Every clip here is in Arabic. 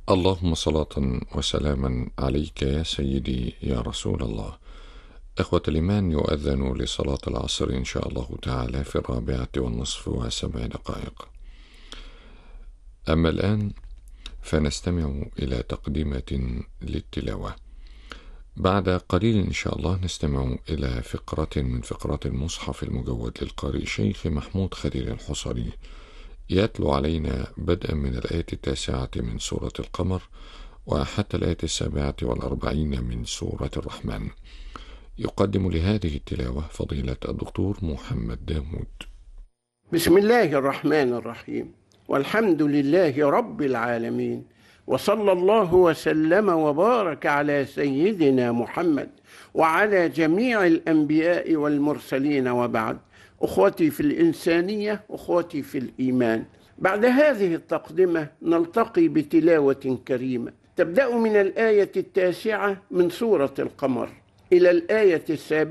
اللهم صلاة وسلاما عليك يا سيدي يا رسول الله. إخوة الإيمان، يؤذن لصلاة العصر إن شاء الله تعالى في 4:07. أما الآن فنستمع إلى تقدمة للتلاوة. بعد قليل إن شاء الله نستمع إلى فقرة من فقرات المصحف المجود للقارئ الشيخ محمود خليل الحصري، يتلو علينا بدءا من الآية 9 من سورة القمر وحتى الآية 47 من سورة الرحمن. يقدم لهذه التلاوة فضيلة الدكتور محمد داود. بسم الله الرحمن الرحيم، والحمد لله رب العالمين، وصلى الله وسلم وبارك على سيدنا محمد وعلى جميع الأنبياء والمرسلين، وبعد. أخوتي في الإنسانية، أخوتي في الإيمان، بعد هذه التقدمة نلتقي بتلاوة كريمة تبدأ من الآية 9 من سورة القمر إلى الآية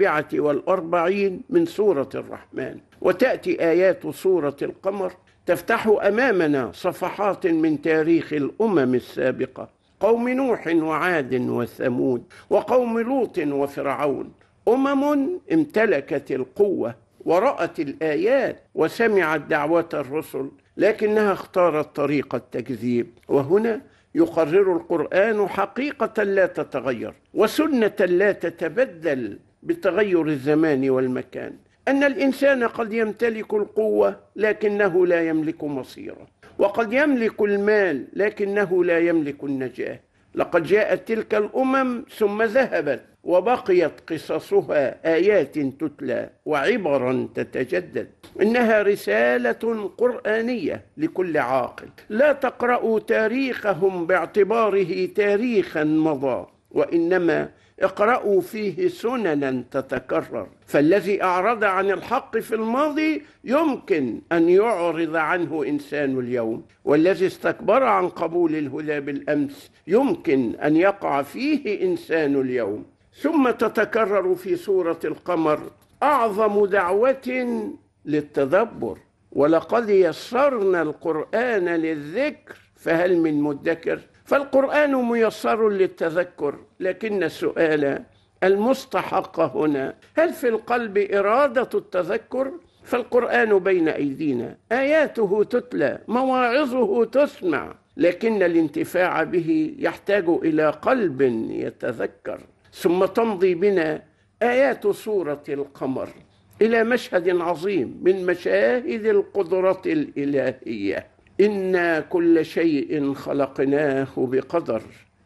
47 من سورة الرحمن، وتأتي آيات سورة القمر تفتح أمامنا صفحات من تاريخ الأمم السابقة، قوم نوح وعاد وثمود وقوم لوط وفرعون، أمم امتلكت القوة ورأت الآيات وسمعت دعوة الرسل، لكنها اختارت طريق التكذيب. وهنا يقرر القرآن حقيقة لا تتغير وسنة لا تتبدل بتغير الزمان والمكان، أن الإنسان قد يمتلك القوة لكنه لا يملك مصيره، وقد يملك المال لكنه لا يملك النجاة. لقد جاءت تلك الأمم ثم ذهبت، وبقيت قصصها آيات تتلى وعبرا تتجدد. إنها رسالة قرآنية لكل عاقل. لا تقرأوا تاريخهم باعتباره تاريخا مضى، وإنما اقرأوا فيه سننا تتكرر، فالذي أعرض عن الحق في الماضي يمكن أن يعرض عنه إنسان اليوم، والذي استكبر عن قبول الهدى بالأمس يمكن أن يقع فيه إنسان اليوم. ثم تتكرر في سورة القمر أعظم دعوة للتدبر، ولقد يسرنا القرآن للذكر فهل من مدكر. فالقرآن ميسر للتذكر، لكن السؤال المستحق هنا، هل في القلب إرادة التذكر؟ فالقرآن بين أيدينا، آياته تتلى، مواعظه تسمع، لكن الانتفاع به يحتاج إلى قلب يتذكر. ثم تمضي بنا آيات سورة القمر إلى مشهد عظيم من مشاهد القدرة الإلهية. إنا كل شيء خلقناه بقدر،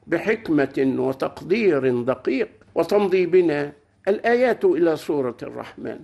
بحكمة وتقدير دقيق. وتمضي بنا الآيات إلى سورة الرحمن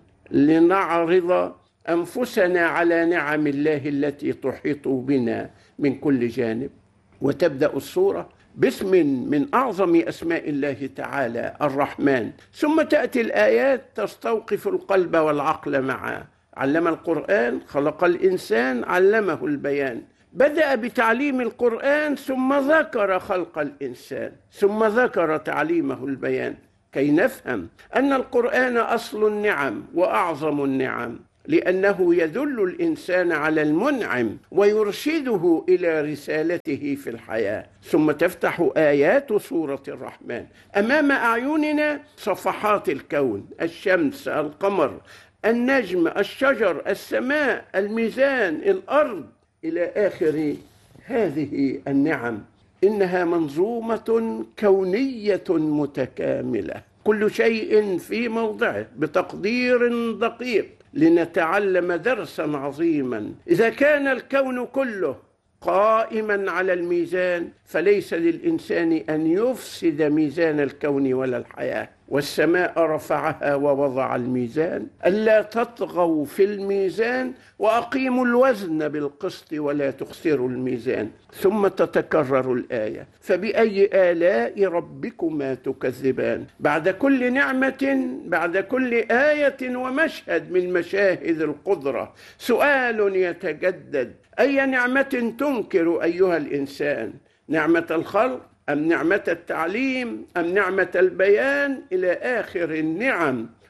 لنعرض أنفسنا على نعم الله التي تحيط بنا من كل جانب. وتبدأ السورة باسم من أعظم أسماء الله تعالى، الرحمن، ثم تأتي الآيات تستوقف القلب والعقل معا. علم القرآن، خلق الإنسان، علمه البيان. بدأ بتعليم القرآن ثم ذكر خلق الإنسان ثم ذكر تعليمه البيان، كي نفهم أن القرآن أصل النعم وأعظم النعم، لأنه يدل الإنسان على المنعم ويرشده إلى رسالته في الحياة. ثم تفتح آيات سورة الرحمن أمام أعيننا صفحات الكون، الشمس، القمر، النجم، الشجر، السماء، الميزان، الأرض، إلى آخر هذه النعم. إنها منظومة كونية متكاملة، كل شيء في موضعه بتقدير دقيق، لنتعلم درسا عظيما. إذا كان الكون كله قائما على الميزان، فليس للإنسان أن يفسد ميزان الكون ولا الحياة. والسماء رفعها ووضع الميزان، ألا تطغوا في الميزان وأقيموا الوزن بالقسط ولا تخسروا الميزان. ثم تتكرر الآية، فبأي آلاء ربكما تكذبان. بعد كل نعمة، بعد كل آية ومشهد من مشاهد القدرة، سؤال يتجدد: أي نعمة تنكر أيها الإنسان؟ نعمة الخلق أم نعمة التعليم أم نعمة البيان؟ إلى آخر النعم.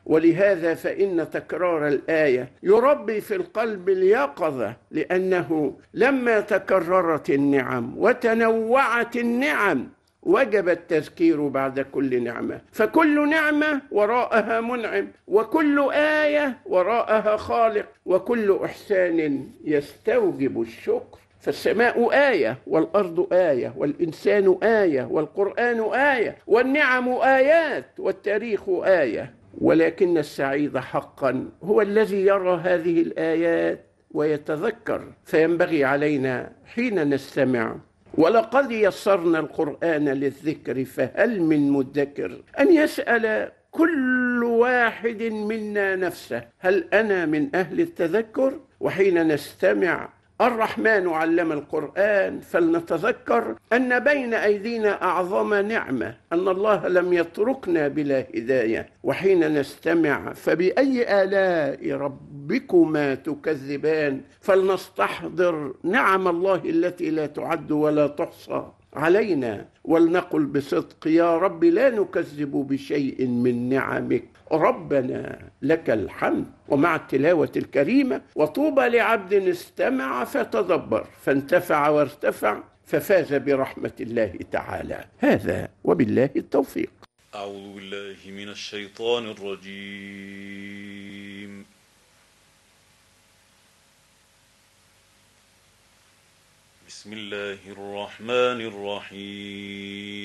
ولهذا فإن تكرار الآية يربي في القلب اليقظة، لأنه لما تكررت النعم وتنوعت النعم وجب التذكير بعد كل نعمة، فكل نعمة وراءها منعم، وكل آية وراءها خالق، وكل إحسان يستوجب الشكر. فالسماء آية، والأرض آية، والإنسان آية، والقرآن آية، والنعم آيات، والتاريخ آية. ولكن السعيد حقا هو الذي يرى هذه الآيات ويتذكر. فينبغي علينا حين نستمع ولقد يسرنا القرآن للذكر فهل من مدكر أن يسأل كل واحد منا نفسه: هل أنا من أهل التذكر؟ وحين نستمع الرحمن علم القرآن فلنتذكر أن بين أيدينا أعظم نعمة، أن الله لم يتركنا بلا هداية. وحين نستمع فبأي آلاء ربكما تكذبان، فلنستحضر نعم الله التي لا تعد ولا تحصى علينا، ولنقل بصدق: يا رب لا نكذب بشيء من نعمك، ربنا لك الحمد. ومع التلاوة الكريمة: وطوبى لعبد استمع فتدبر فانتفع وارتفع ففاز برحمة الله تعالى. هذا وبالله التوفيق. أعوذ بالله من الشيطان الرجيم. بسم الله الرحمن الرحيم.